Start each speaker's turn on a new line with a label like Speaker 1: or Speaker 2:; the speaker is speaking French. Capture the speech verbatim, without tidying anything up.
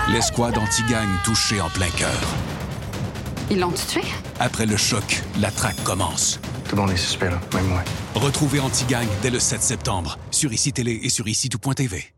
Speaker 1: L'escouade anti-gang touchée en plein cœur.
Speaker 2: Ils l'ont tué?
Speaker 1: Après le choc, la traque commence.
Speaker 3: Tout le monde est suspect, là, même moi.
Speaker 1: Retrouvez Anti-Gang dès le sept septembre, sur I C I Télé et sur I C I tout point T V.